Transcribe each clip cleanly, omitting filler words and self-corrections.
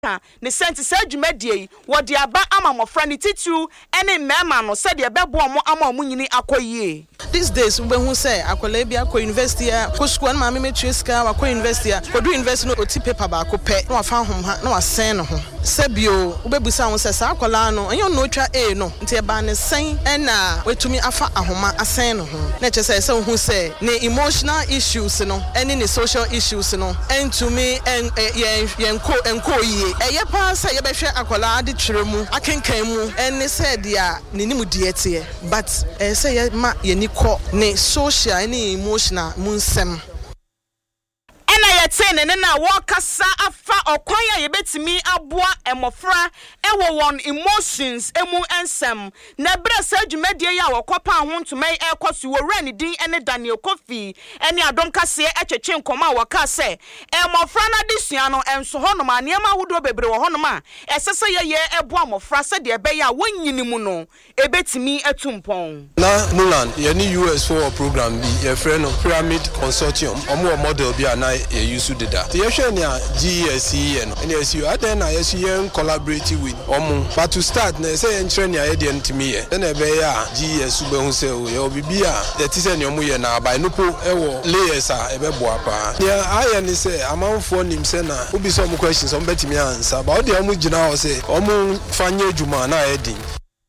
ne senti se dwumadie wo de aba ama mofra ne titu ene mema no se de bebo mo ama mo nyini akoyie. These days we who say akola bia ko university ko school ma me metue ska wa ko university ko do university no oti paper ba ko pe na wa fa hom ha na wa sen no ho sebio wo bebusa ho se sa akola no enyo no twa e no nti e ba ne sen na wetumi afa ahoma asen no ho na che se who say ne emotional issues no ene ne social issues no entumi enko yi eye pa say ye behwe akola ade twiremu akenkan mu ene said ya ne nimu diete but say ye ma ye ni ko ne social ne emotional munsem ena yete ne na wokasa afa okwan ya yebetimi aboa emofra ewo won emotions emu ensem na bre sa dwumadie ya wokopa ho ntomai ekoso wora ne din ene Daniel Kofi ene adom kase etwetwe nkoma woka se emofra na desua no enso honom anema hodo bebre wo honom a esese ye eboa mofra se de be ya wonyini mu no ebetimi etumpon na Mulan ye ni US for program bi ye friend no Pyramid Consortium omo model bi ana ye use dida ye hwe ne GSE no ene SU aden na ye yen collaborate with omo but to start na say en training ye de ntimi ye na be ya GSU be hu se o ye obibi a ye ti se ne omo ye na abai no po ewo layers a e be boa pa ya aye ni se amanfo nim se na obi so omo questions omo betimi answer but o de omo gina o se omo fanye adwuma na ye din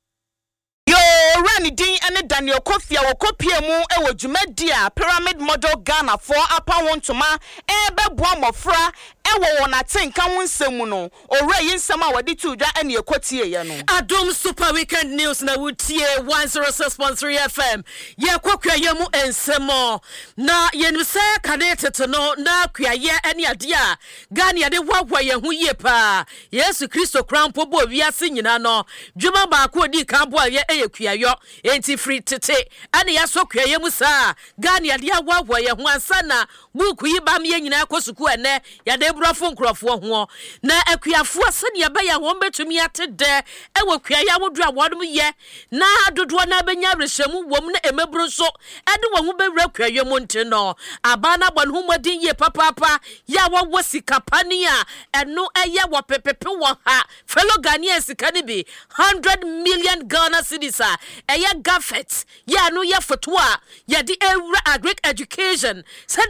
Rani din ene Daniel Kofi a wokopie mu ewo dwumadia Pyramid Model Ghana for apa wontoma beboa mofra ewo wona tenka wonsemu no owura yinsem a wadi tudwa ene ekotie ye no Adom Super Weekend News na wutie 106.3 FM ye kwakwa ye mu ensemo na yenuse kanetete no na kwaye ene ade a Ghana de wagwa ye hu ye pa Yesu Kristo krampo bo wiase nyina no dwuma ba ko di kan bo ye kwayo enti free tete ane ya so kwaye mu sa Ghana de wagwa ye hu ansana buku yi bam ye nyina kosuku ene ya de brofo nkrofo ho na akuafo asane ba ya won betumi atede ewo kwaye awodu awodum ye na dodo na benya rehemu wom na emebru so ede wo hu bewura kwaye mu nte no abana bon hu modin ye papa ya wo sikapani a eno eye wo pepepe wo ha fellow Ghanaians kan bi 100 million Ghana cedis a eye gafet ya no ye foto a ye di ewura agric education said